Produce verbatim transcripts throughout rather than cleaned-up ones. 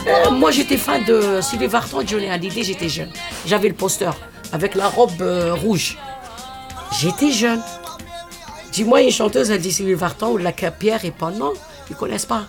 Euh, moi, j'étais fan de Sylvie Vartan, Johnny Hallyday, j'étais jeune. J'avais le poster avec la robe euh, rouge. J'étais jeune. Dis-moi, une chanteuse, elle dit Sylvie Vartan ou la Pierre et Paul. Non, ils ne connaissent pas.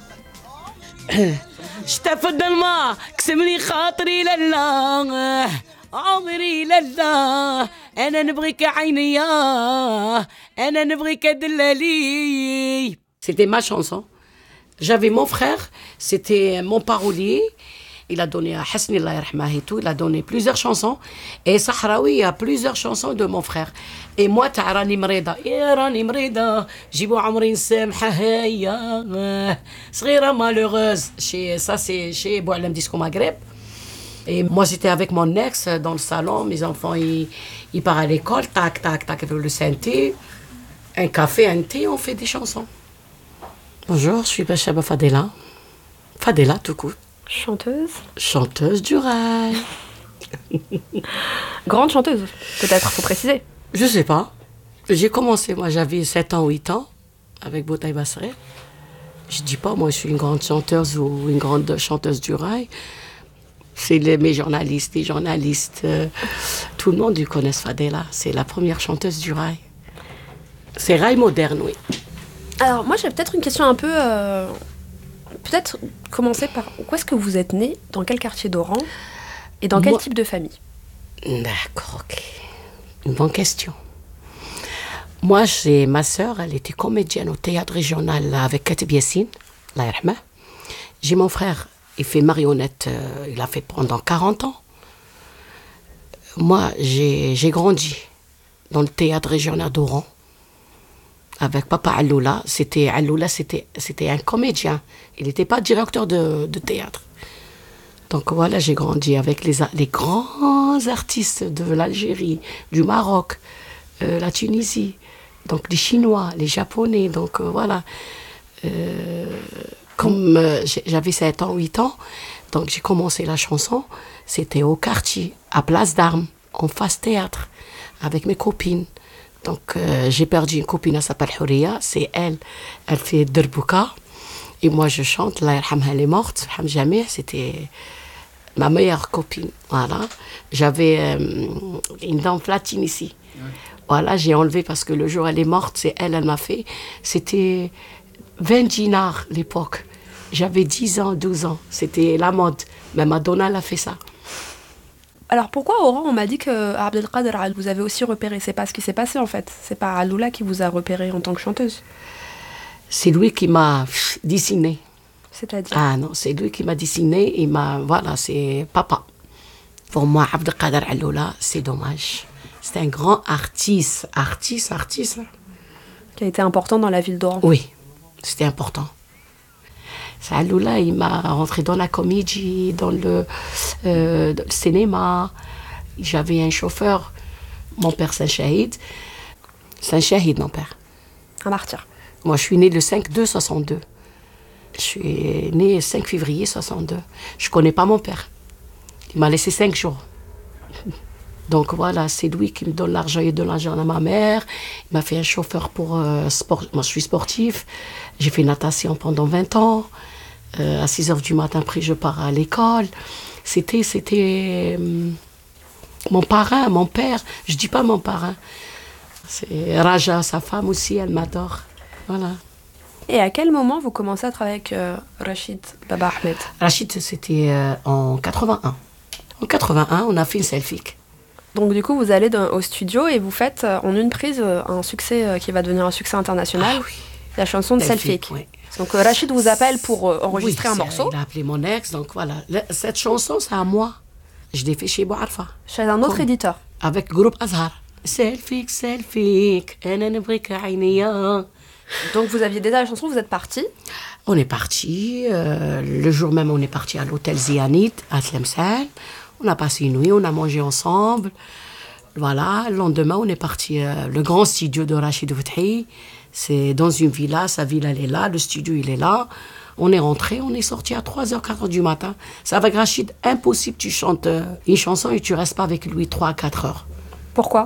اشتفد الماء كسملي خاطري لله عمري لله انا نبغيك عينيا انا نبغيك دلالي. C'était ma chanson. J'avais mon frère, c'était mon parolier. Il a donné à Hasni Allah yarhamah et tout, il a donné plusieurs chansons. Et Sahraoui, il y a plusieurs chansons de mon frère. Et moi, ta rani mrida, ya rani mrida, jibou amrin samha ya, صغيرة malheureuse. Chez, ça, c'est chez Boualem Disco Maghreb. Et moi, j'étais avec mon ex dans le salon. Mes enfants, ils, ils partent à l'école, tac, tac, tac, avec le synthé. Un café, un thé, on fait des chansons. Bonjour, je suis Bachaba Fadela. Fadela, tout court. Chanteuse. Chanteuse du rail. Grande chanteuse, peut-être, faut préciser. Je sais pas. J'ai commencé, moi j'avais sept ans, huit ans, avec Boutaï Basseret. Je dis pas, moi je suis une grande chanteuse ou une grande chanteuse du rail. C'est les, mes journalistes, les journalistes, euh, tout le monde ils connaissent Fadela. C'est la première chanteuse du rail. C'est rail moderne, oui. Alors moi j'ai peut-être une question un peu... Euh... Peut-être commencer par où est-ce que vous êtes né, dans quel quartier d'Oran et dans quel Moi... type de famille? D'accord, ok. Une bonne question. Moi, j'ai ma sœur, elle était comédienne au théâtre régional avec Katib Yassine, Allah yarhamah. J'ai mon frère, il fait marionnette, euh, il a fait pendant quarante ans. Moi, j'ai, j'ai grandi dans le théâtre régional d'Oran. Avec papa Alloula, c'était, Alloula, c'était, c'était un comédien. Il n'était pas directeur de, de théâtre. Donc voilà, j'ai grandi avec les, les grands artistes de l'Algérie, du Maroc, euh, la Tunisie, donc les Chinois, les Japonais. Donc euh, voilà. Euh, comme euh, j'avais sept ans, huit ans, donc j'ai commencé la chanson. C'était au quartier, à Place d'Armes, en face théâtre, avec mes copines. Donc, euh, j'ai perdu une copine, elle s'appelle Houria, c'est elle, elle fait Derbouka, et moi je chante, Allah yarhamha, elle est morte, Hamjameh, c'était ma meilleure copine, voilà. J'avais euh, une dent platine ici, ouais. Voilà, j'ai enlevé parce que le jour elle est morte, c'est elle, elle m'a fait, c'était vingt dinars l'époque, j'avais dix ans, douze ans, c'était la mode, mais Madonna, elle a fait ça. Alors pourquoi Oran, on m'a dit que Abdelkader vous avez aussi repéré? C'est pas ce qui s'est passé en fait. C'est pas Alloula qui vous a repéré en tant que chanteuse. C'est lui qui m'a dessiné. C'est-à-dire? Ah non, c'est lui qui m'a dessiné. Il m'a, voilà, c'est papa. Pour moi, Abdelkader Alloula, c'est dommage. C'est un grand artiste, artiste, artiste. Qui a été important dans la ville d'Oran. Oui, c'était important. Alloula, il m'a rentré dans la comédie, dans le, euh, dans le cinéma. J'avais un chauffeur. Mon père, c'est un shahid. C'est un shahid, mon père. Un martyr. Moi, je suis née le cinq deux soixante-deux. Je suis née le cinq février soixante-deux. Je ne connais pas mon père. Il m'a laissé cinq jours. Donc voilà, c'est lui qui me donne l'argent et donne l'argent à ma mère. Il m'a fait un chauffeur pour euh, sport. Moi, je suis sportif. J'ai fait natation pendant vingt ans. Euh, à six heures du matin, après, je pars à l'école. C'était, c'était euh, mon parrain, mon père. Je ne dis pas mon parrain. C'est Raja, sa femme aussi, elle m'adore. Voilà. Et à quel moment vous commencez à travailler avec euh, Rachid Baba Ahmed? Rachid, c'était euh, en quatre-vingt-un. En quatre-vingt-un, on a fait une selfie. Donc du coup, vous allez dans, au studio et vous faites euh, en une prise euh, un succès euh, qui va devenir un succès international. Ah oui. La chanson de Selfie. Oui. Donc euh, Rachid vous appelle pour euh, enregistrer oui, un morceau. Il a appelé mon ex, donc voilà. Le, cette chanson, c'est à moi. Je l'ai fait chez Bouarfa. Chez un autre Comme, éditeur. Avec le groupe Azhar. Selfie, selfie, donc vous aviez déjà la chanson, vous êtes parti. On est parti. Euh, le jour même, on est parti à l'hôtel Zianit, à Tlemcen. On a passé une nuit, on a mangé ensemble. Voilà, le lendemain, on est parti. Euh, le grand studio de Rachid Fouthi, c'est dans une villa. Sa villa, elle est là. Le studio, il est là. On est rentré, on est sorti à trois heures, quatre heures du matin. C'est avec Rachid, impossible, tu chantes euh, une chanson et tu restes pas avec lui trois à quatre heures. Pourquoi?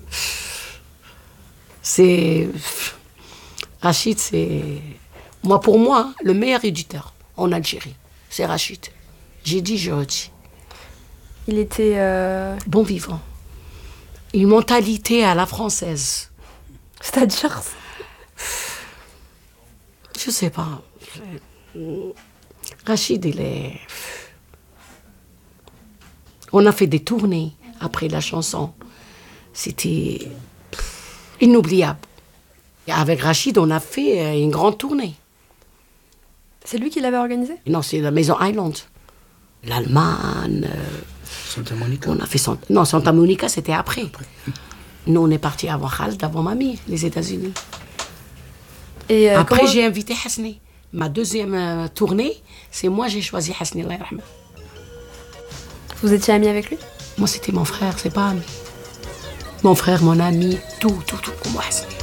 C'est... Rachid, c'est... Moi, pour moi, le meilleur éditeur en Algérie, c'est Rachid. J'ai dit, je redis. Il était... euh, Bon vivant. Une mentalité à la française. C'est-à-dire... Je sais pas. Rachid, il est... On a fait des tournées après la chanson. C'était inoubliable. Avec Rachid, on a fait une grande tournée. C'est lui qui l'avait organisé? Non, c'est la Maison Island. L'Allemagne. euh, Santa Monica. On a fait... Santa- Non, Santa Monica, c'était après. Nous, on est partis avant Khaled, avant mamie, les États-Unis. Et euh, Après, comment- j'ai invité Hasni. Ma deuxième euh, tournée, c'est moi, j'ai choisi Hasni, Allah yarhamah. Vous étiez ami avec lui? Moi, c'était mon frère, c'est pas ami. Mon frère, mon ami, tout, tout, tout pour moi, Hasni.